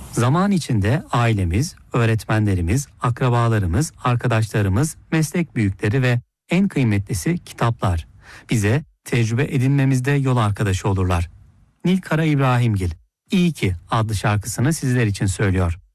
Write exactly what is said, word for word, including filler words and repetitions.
Zaman içinde ailemiz, öğretmenlerimiz, akrabalarımız, arkadaşlarımız, meslek büyükleri ve en kıymetlisi kitaplar bize tecrübe edinmemizde yol arkadaşı olurlar. Nilkara İbrahimgil, İyi ki adlı şarkısını sizler için söylüyor.